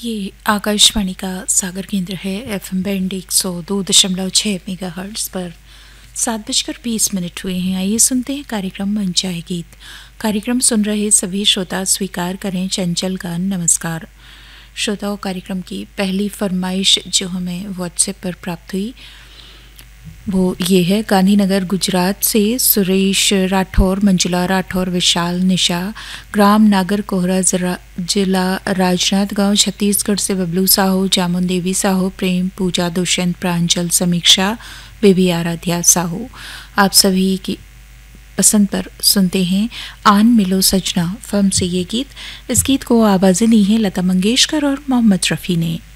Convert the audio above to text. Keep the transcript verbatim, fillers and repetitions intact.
ये आकाशवाणी का सागर केंद्र है। एफएम बैंड एक सौ दो दशमलव छः मेगा हर्ट्स पर सात बजकर बीस मिनट हुए हैं। आइए सुनते हैं कार्यक्रम मनचाहे गीत। कार्यक्रम सुन रहे सभी श्रोता स्वीकार करें चंचल का नमस्कार। श्रोताओं, कार्यक्रम की पहली फरमाइश जो हमें व्हाट्सएप पर प्राप्त हुई वो ये है। गांधीनगर गुजरात से सुरेश राठौर, मंजुला राठौर, विशाल, निशा, ग्राम नागर कोहरा, जिला राजनांदगांव छत्तीसगढ़ से बबलू साहू, जामुन देवी साहू, प्रेम, पूजा, दुष्यंत, प्रांजल, समीक्षा, बेबी आराध्या साहू, आप सभी की पसंद पर सुनते हैं आन मिलो सजना फिल्म से ये गीत। इस गीत को आवाज़ें दी हैं लता मंगेशकर और मोहम्मद रफ़ी ने।